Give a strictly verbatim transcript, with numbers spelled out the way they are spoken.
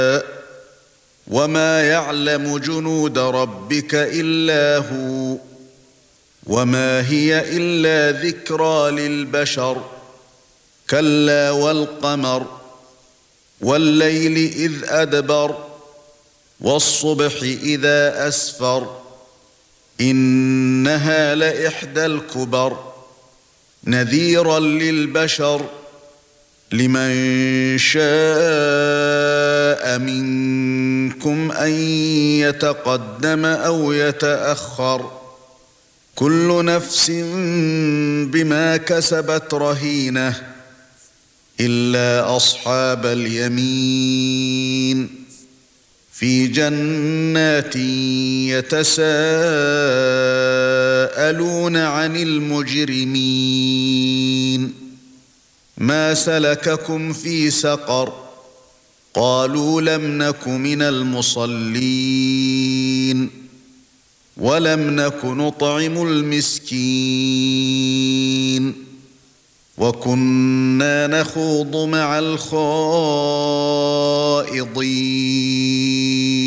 وما يعلم جنود ربك إلا هو وما هي إلا ذكرى للبشر كلا والقمر والليل إذ أدبر والصبح إذا أسفر إنها لإحدى الكبر نذيرا للبشر لمن شاء منكم أن يتقدم أو يتأخر كل نفس بما كسبت رهينة إلا أصحاب اليمين في جنات يتساءلون عن المجرمين ما سلككم في سقر قالوا لم نك من المصلين ولم نك نطعم المسكين وكنا نخوض مع الخائضين